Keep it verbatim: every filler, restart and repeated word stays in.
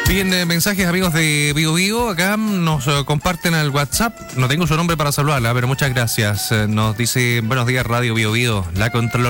Bien, eh, mensajes amigos de Bio Bio, acá nos eh, comparten al WhatsApp, no tengo su nombre para saludarla, pero muchas gracias. Eh, nos dice, buenos días Radio Bio Bio, la control